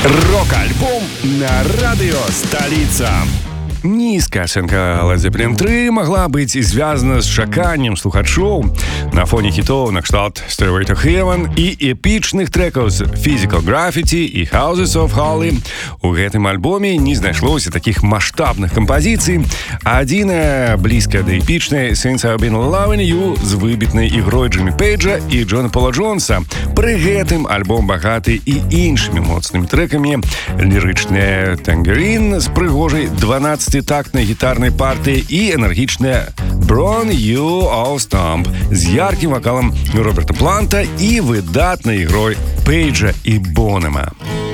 Рок-альбом на радио «Столица». Нізкая ацэнка Led Zeppelin 3 магла быць звязана з чаканнем слухачоў на фоне хітоў накшталт Stairway to Heaven і эпічных трэкаў з Physical Graffiti і Houses of Holly. У гэтым альбоме не знайшлося такіх маштабных кампазіцый. Адзіная блізкая да эпічнай Since I've Been Loving You з выбітнай ігрой Джиммі Пейджа і Джона Пола Джонса. Пры гэтым альбом багаты і іншымі моцнымі трэкамі. Лірычная Tangerine з прыгожай 12-тактной гитарной партии и энергичная Burn You All Stomp с ярким вокалом Роберта Планта и выдатной игрой Пейджа и Бонема.